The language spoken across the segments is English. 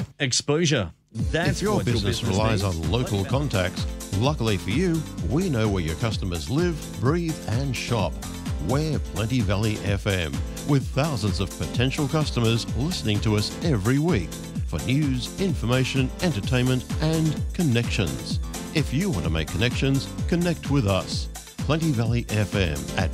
Exposure. That's If your what business relies needs. on local contacts, luckily for you, we know where your customers live, breathe and shop. We're Plenty Valley FM, with thousands of potential customers listening to us every week for news, information, entertainment and connections. If you want to make connections, connect with us. Plenty Valley FM at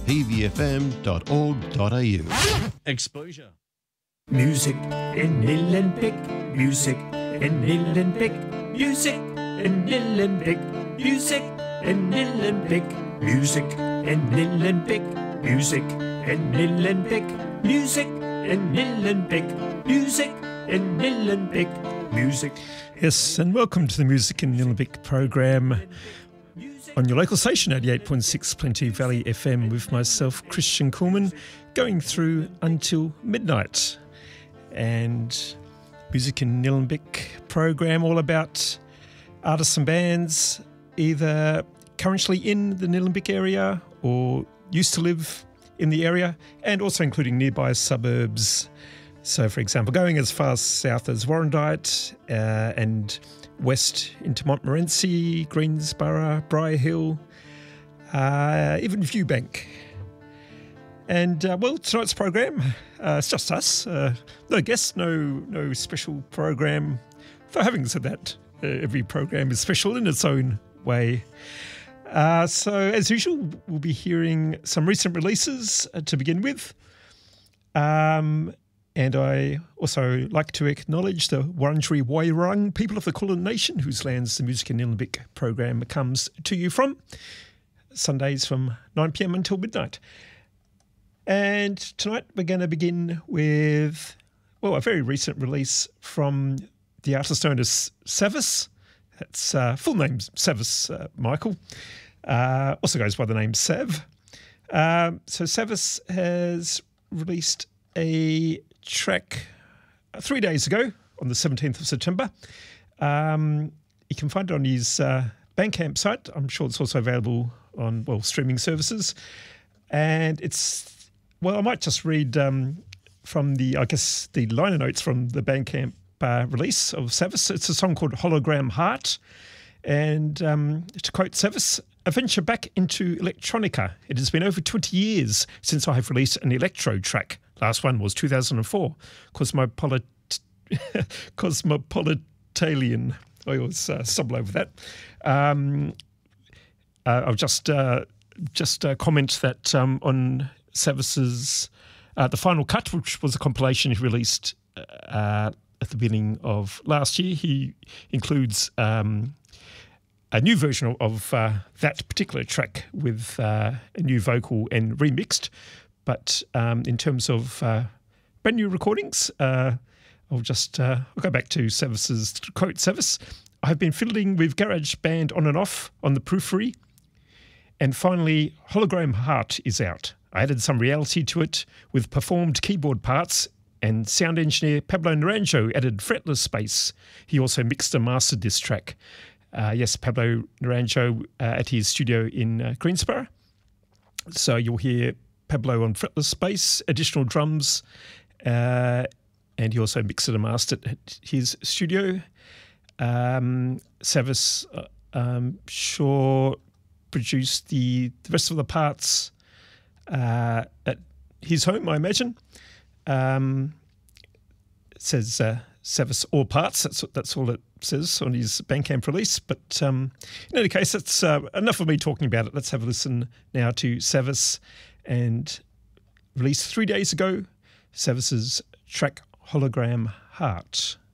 pvfm.org.au. Exposure. Music in Olympic, music in Olympic, music in Olympic, music in Olympic, music in Olympic, music in Olympic, music in Olympic, music in Olympic, music. Yes, and welcome to the Music in the Olympic program on your local station, 88.6 Plenty Valley FM, with myself, Christian Kuhlmann, going through until midnight. And Music in the Olympic program all about artists and bands either currently in the Nillumbik area or used to live in the area, and also including nearby suburbs. So, for example, going as far south as Warrandyte and west into Montmorency, Greensborough, Briar Hill, even Viewbank. And, well, tonight's program, it's just us. No guests, no special program. For having said that, every program is special in its own way. So, as usual, we'll be hearing some recent releases to begin with. And I also like to acknowledge the Wurundjeri Wairung people of the Kulin Nation, whose lands the Music in the Olympic program comes to you from, Sundays from 9 p.m. until midnight. And tonight we're going to begin with, well, a very recent release from the artist known as Savis. That's full name Savis Michael. Also goes by the name Sav. So Savis has released a track 3 days ago on the 17th of September. You can find it on his Bandcamp site. I'm sure it's also available on, well, streaming services. And it's, well, I might just read from the, I guess, the liner notes from the Bandcamp release of Savis. It's a song called Hologram Heart. And to quote Savis, "A venture back into electronica. It has been over 20 years since I have released an electro track. Last one was 2004. Cosmopolitan. I always stumble over that. I'll just comment that on Savis's The Final Cut, which was a compilation he released at the beginning of last year, he includes a new version of that particular track with a new vocal and remixed. But in terms of brand new recordings, I'll go back to Savis's quote. Savis, "I have been fiddling with GarageBand on and off on the periphery, and finally Hologram Heart is out. I added some reality to it with performed keyboard parts, and sound engineer Pablo Naranjo added fretless bass. He also mixed and mastered this track." Yes, Pablo Naranjo at his studio in Greensborough. So you'll hear Pablo on fretless bass, additional drums, and he also mixed and mastered at his studio. Savis sure produced the rest of the parts at his home, I imagine. It says Savis all parts. That's all it says on his Bandcamp release. But in any case, that's enough of me talking about it. Let's have a listen now to Savis, and released 3 days ago, Savis's track Hologram Heart.